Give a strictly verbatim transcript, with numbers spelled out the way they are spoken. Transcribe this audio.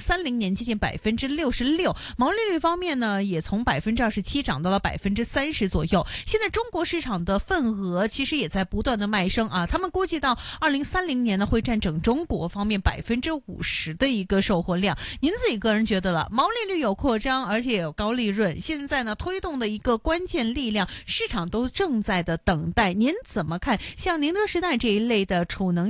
三零年接近百分之六十六，毛利率方面呢，也从百分之二十七涨到了百分之三十左右。现在中国市场的份额其实也在不断的迈升啊，他们估计到二零三零年呢会占整中国方面百分之五十的一个售货量。您自己个人觉得了，毛利率有扩张，而且有高利润，现在呢推动的一个关键力量，市场都正在的等待。您怎么看像宁德时代这一类的储能